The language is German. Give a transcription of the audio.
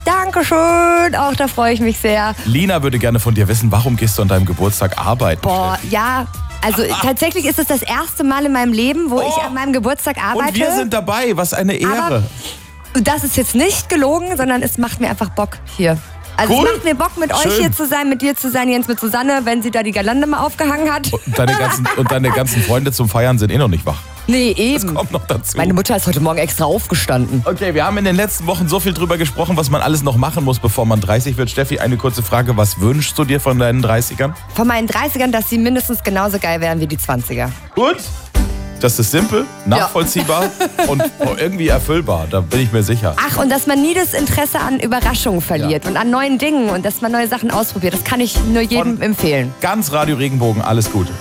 Dankeschön, auch da freue ich mich sehr. Lina würde gerne von dir wissen, warum gehst du an deinem Geburtstag arbeiten? Boah, ja, also tatsächlich ist es das erste Mal in meinem Leben, wo ich an meinem Geburtstag arbeite. Und wir sind dabei, was eine Ehre. Aber das ist jetzt nicht gelogen, sondern es macht mir einfach Bock hier. Also Cool. es macht mir Bock, mit euch hier zu sein, mit dir zu sein, Jens, mit Susanne, wenn sie da die Girlande mal aufgehangen hat. Und deine ganzen Freunde zum Feiern sind noch nicht wach. Nee, eben. Das kommt noch dazu. Meine Mutter ist heute Morgen extra aufgestanden. Okay, wir haben in den letzten Wochen so viel drüber gesprochen, was man alles noch machen muss, bevor man 30 wird. Steffi, eine kurze Frage. Was wünschst du dir von deinen 30ern? Von meinen 30ern, dass sie mindestens genauso geil wären wie die 20er. Gut. Das ist simpel, nachvollziehbar und irgendwie erfüllbar. Da bin ich mir sicher. Ach, und dass man nie das Interesse an Überraschungen verliert und an neuen Dingen und dass man neue Sachen ausprobiert. Das kann ich nur jedem empfehlen. Ganz Radio Regenbogen, alles Gute.